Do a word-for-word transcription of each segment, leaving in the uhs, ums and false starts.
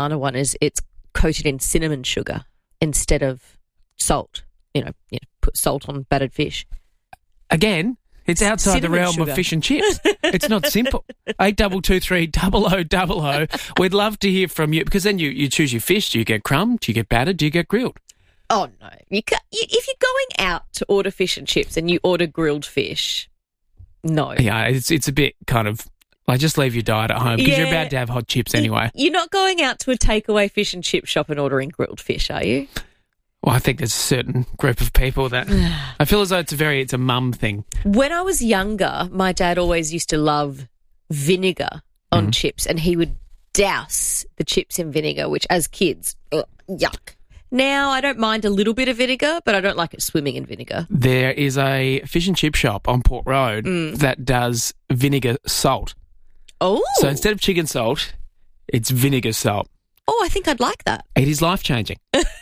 banana one is it's coated in cinnamon sugar instead of salt. You know, you know put salt on battered fish. Again, it's outside Cinnamon the realm sugar. of fish and chips. It's not simple. Eight double two three double o double o. We'd love to hear from you because then you, you choose your fish. Do you get crumbed? Do you get battered? Do you get grilled? Oh, no. You ca you, if you're going out to order fish and chips and you order grilled fish, no. Yeah, it's it's a bit kind of like just leave your diet at home because you're Yeah. about to have hot chips anyway. You're not going out to a takeaway fish and chip shop and ordering grilled fish, are you? Well, I think there's a certain group of people that I feel as though it's a very it's a mum thing. When I was younger, my dad always used to love vinegar on Mm-hmm. chips, and he would douse the chips in vinegar, which as kids, ugh, yuck. Now I don't mind a little bit of vinegar, but I don't like it swimming in vinegar. There is a fish and chip shop on Port Road Mm. that does vinegar salt. Oh, So instead of chicken salt, it's vinegar salt. oh, I think I'd like that. It is life changing.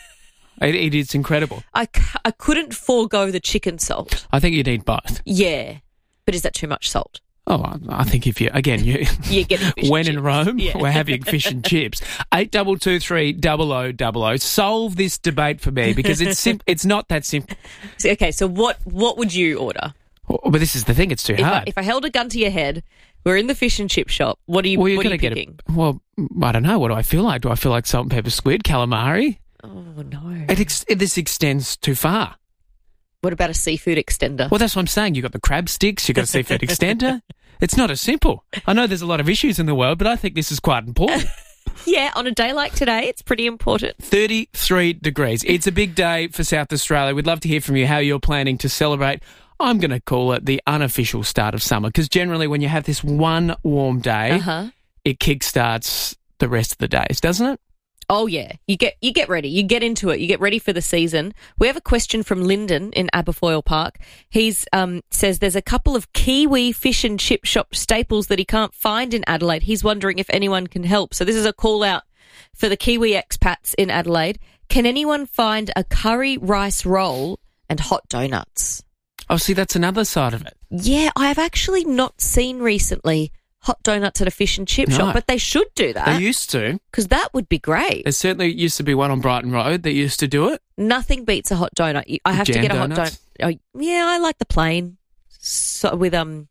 it, it is incredible. I, c- I couldn't forego the chicken salt. I think you need both. Yeah, but is that too much salt? Oh, I, I think if you again you You're getting fish when and in chips. Rome, Yeah. we're having fish and chips. Eight double two three double o double o. Solve this debate for me because it's sim- It's not that simple. So, okay, so what what would you order? Oh, but this is the thing; it's too If I, hard. if I held a gun to your head, we're in the fish and chip shop. What are you, well, you're what are you gonna picking? get a, well, I don't know. What do I feel like? Do I feel like salt and pepper squid, calamari? Oh, no. It ex- this extends too far. What about a seafood extender? Well, that's what I'm saying. You've got the crab sticks, you've got a seafood extender. It's not as simple. I know there's a lot of issues in the world, but I think this is quite important. Yeah, on a day like today, it's pretty important. thirty-three degrees. It's a big day for South Australia. We'd love to hear from you how you're planning to celebrate. I'm going to call it the unofficial start of summer because generally when you have this one warm day, Uh-huh. it kickstarts the rest of the days, doesn't it? Oh, yeah. You get you get ready. You get into it. You get ready for the season. We have a question from Lyndon in Aberfoyle Park. He's um, says there's a couple of Kiwi fish and chip shop staples that he can't find in Adelaide. He's wondering if anyone can help. So this is a call out for the Kiwi expats in Adelaide. Can anyone find a curry rice roll and hot donuts? Oh, see, that's another side of it. Yeah, I have actually not seen recently hot donuts at a fish and chip No. shop, but they should do They that used to. because that would be great. There certainly used to be one on Brighton Road that used to do it. Nothing beats a hot donut. You- I have to Jam get a hot donuts? donut. Oh, yeah, I like the plain so, with um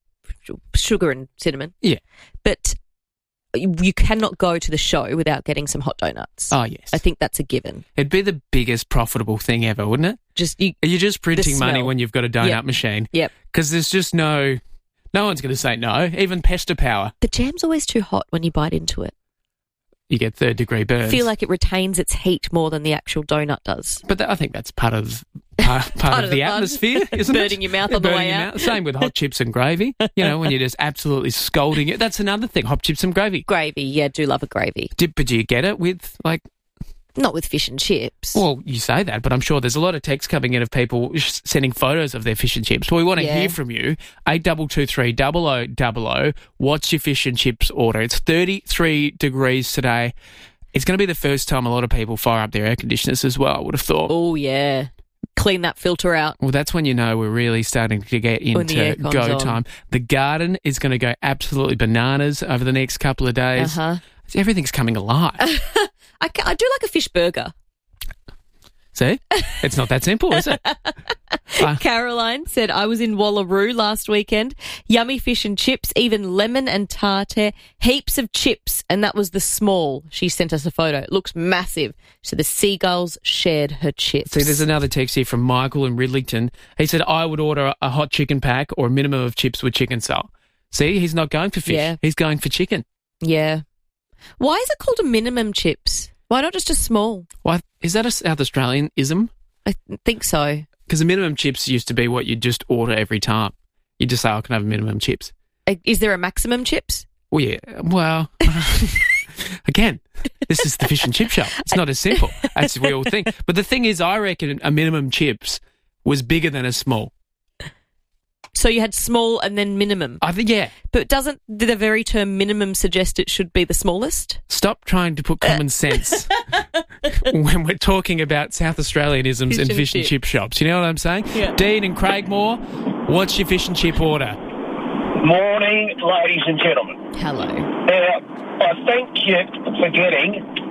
sugar and cinnamon. Yeah. But you you cannot go to the show without getting some hot donuts. Oh, yes. I think that's a given. It'd be the biggest profitable thing ever, wouldn't it? Just you. You're just printing money smell. when you've got a donut Yep. machine. Yep. Because there's just no... No one's going to say no. Even Pesta Power, The jam's always too hot when you bite into it. you get third degree burns. I feel like it retains its heat more than the actual donut does. But that, I think that's part of part, part, Part of, of the, the fun. atmosphere, isn't it? Burning your mouth on the Burning way your out. mouth. Same with hot chips and gravy. You know, when you're just absolutely scalding it. That's another thing, hot chips and gravy. Gravy, yeah, do love a gravy. Did, but do you get it with, like, Not with fish and chips. well, you say that, but I'm sure there's a lot of texts coming in of people sh- sending photos of their fish and chips. Well, we want to Yeah. hear from you. eight double two three double o double o. What's your fish and chips order? It's thirty-three degrees today. It's going to be the first time a lot of people fire up their air conditioners as well, I would have thought. Oh, yeah. Clean that filter out. Well, that's when you know we're really starting to get When the into aircon's go on. time. The garden is going to go absolutely bananas over the next couple of days. Uh-huh. Everything's coming alive. I, ca- I do like a fish burger. See? It's not that simple, is it? Uh, Caroline said, I was in Wallaroo last weekend. Yummy fish and chips, even lemon and tartare, heaps of chips, and that was the small. She sent us a photo. It looks massive. So the seagulls shared her chips. See, there's another text here from Michael in Ridlington. He said, I would order a hot chicken pack or a minimum of chips with chicken salt. See, he's not going for fish. Yeah. He's going for chicken. Yeah. Why is it called a minimum chips? Why not just a small? Why is that a South Australian-ism? I think so. Because the minimum chips used to be what you just order every time. You just say, I can have a minimum chips. Uh, Is there a maximum chips? Well, yeah. Well, again, this is the fish and chip shop. It's not as simple as we all think. But the thing is, I reckon a minimum chips was bigger than a small. So you had small and then minimum. I think, yeah. But doesn't the very term minimum suggest it should be the smallest? Stop trying to put common sense when we're talking about South Australianisms Fish and and fish and chip. chip shops. You know what I'm saying? Yeah. Dean and Craigmore, what's your fish and chip order? Morning, ladies and gentlemen. Hello. Now, I thank you for getting